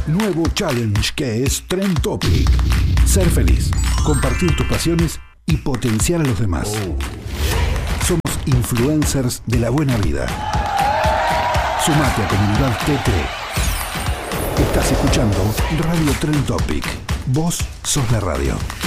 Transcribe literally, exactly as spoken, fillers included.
nuevo challenge que es Trend Topic. Ser feliz, compartir tus pasiones y potenciar a los demás. Somos influencers de la buena vida. Sumate a Comunidad T T. Estás escuchando Radio Trend Topic. Vos sos la radio.